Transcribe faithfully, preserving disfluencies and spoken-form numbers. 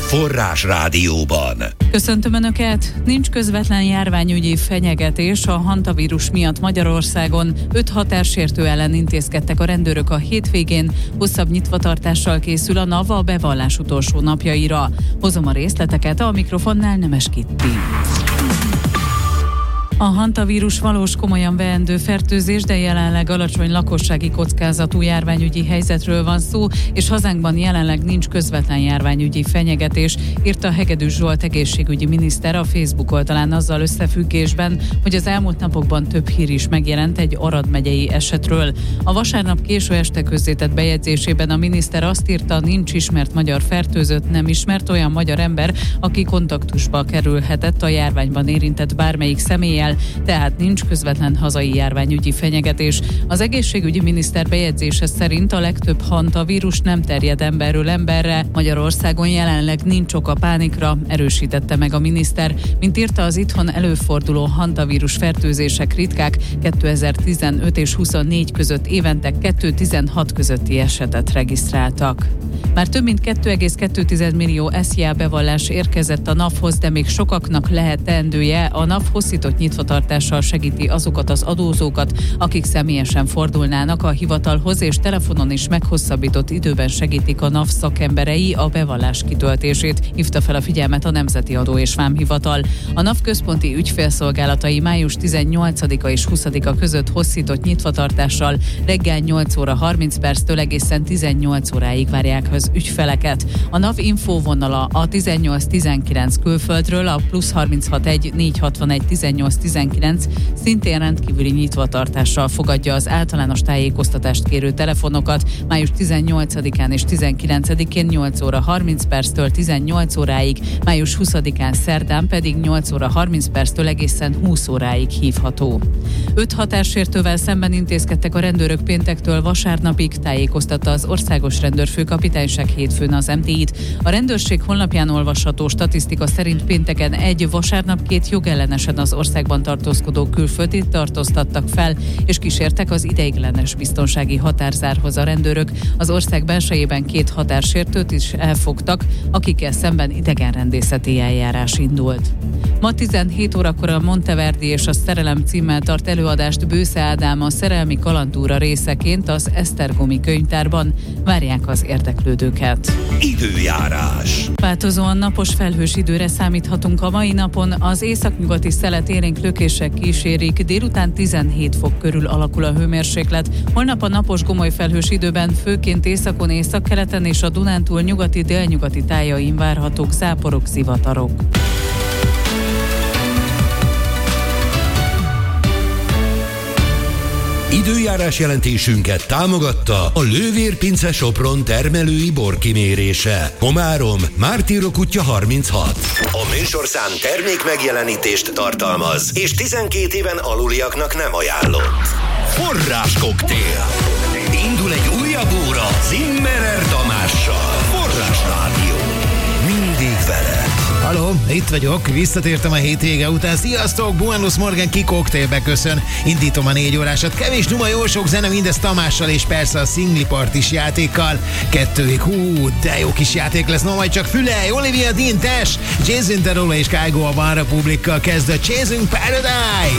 Forrás Rádióban. Köszöntöm Önöket! Nincs közvetlen járványügyi fenyegetés a hantavírus miatt Magyarországon. Öt határsértő ellen intézkedtek a rendőrök a hétvégén. Hosszabb nyitvatartással készül a NAV a bevallás utolsó napjaira. Hozom a részleteket, a mikrofonnál Nemes Kitti. A hantavírus valós, komolyan veendő fertőzés, de jelenleg alacsony lakossági kockázatú járványügyi helyzetről van szó, és hazánkban jelenleg nincs közvetlen járványügyi fenyegetés, írta Hegedűs Zsolt egészségügyi miniszter a Facebook oldalán azzal összefüggésben, hogy az elmúlt napokban több hír is megjelent egy Arad megyei esetről. A vasárnap késő este közzétett bejegyzésében a miniszter azt írta, nincs ismert magyar fertőzött, nem ismert olyan magyar ember, aki kontaktusba kerülhetett a járványban érintett bármelyik személlyel, tehát nincs közvetlen hazai járványügyi fenyegetés. Az egészségügyi miniszter bejegyzése szerint a legtöbb hantavírus nem terjed emberről emberre. Magyarországon jelenleg nincs ok a pánikra, erősítette meg a miniszter. Mint írta, az itthon előforduló hantavírus fertőzések ritkák, kétezer-tizenöt és huszonnégy között évente kettő-tizenhat közötti esetet regisztráltak. Már több mint két egész kettő millió es zé á bevallás érkezett a NAV-hoz, de még sokaknak lehet teendője. A NAV hosszított nyitvatartással segíti azokat az adózókat, akik személyesen fordulnának a hivatalhoz, és telefonon is meghosszabbított időben segítik a NAV szakemberei a bevallás kitöltését, hívta fel a figyelmet a Nemzeti Adó és Vámhivatal. A NAV központi ügyfélszolgálatai május tizennyolcadika és huszadika között hosszított nyitvatartással reggel nyolc óra harminc perctől egészen tizennyolc óráig várják az ügyfeleket. A NAV infóvonala a tizennyolc tizenkilenc külföldről, a plusz harminchat egy négyszázhatvanegy tizennyolc tizenkilenc szintén rendkívüli nyitvatartással fogadja az általános tájékoztatást kérő telefonokat. Május tizennyolcadikán és tizenkilencedikén nyolc óra harminc perctől tizennyolc óráig, május huszadikán szerdán pedig nyolc óra harminc perctől egészen húsz óráig hívható. Öt határsértővel szemben intézkedtek a rendőrök péntektől vasárnapig, tájékoztatta az Országos Rendőrfőkapitányság hétfőn az em té í-t. A rendőrség honlapján olvasható statisztika szerint pénteken egy, vasárnap két jogellenesen az országban tartózkodó külföldit tartóztattak fel, és kísértek az ideiglenes biztonsági határzárhoz a rendőrök. Az ország belsejében két határsértőt is elfogtak, akikkel szemben idegenrendészeti eljárás indult. Ma tizenhét órakor a Monteverdi és a Szerelem címmel tart előadást Bősze Ádám a Szerelmi kalandúra részeként az Esztergomi könyvtárban. Várják az érdeklődőket. Időjárás. Változóan napos, felhős időre számíthatunk a mai napon. Az északnyugati szelet élénk lökések kísérik, délután tizenhét fok körül alakul a hőmérséklet. Holnap a napos, gomoly felhős időben főként északon, északkeleten és a Dunántúl nyugati, délnyugati tájain várhatók záporok, zivatarok. Időjárás jelentésünket támogatta a Lővér Pince Sopron termelői borkimérése. Komárom, Mártírok útja harminchat. A műsorszám termék megjelenítést tartalmaz, és tizenkét éven aluliaknak nem ajánlott. Forrás koktél. Indul egy újabb óra Zimmerer Tamással. Forrás Rádió. Mindig veled. Halló, itt vagyok, visszatértem a hétvége után. Sziasztok, Buenos Morgan kikoktélbe köszön. Indítom a négy órásat. Kevés duma, jó sok zene, mindez Tamással és persze a Szingli Partis játékkal. Kettőig, hú, de jó kis játék lesz, no majd csak fülej. Olivia Dean, Tash, Jason Derulo és Kygo a One Republic-kal kezd a Chasing Paradise.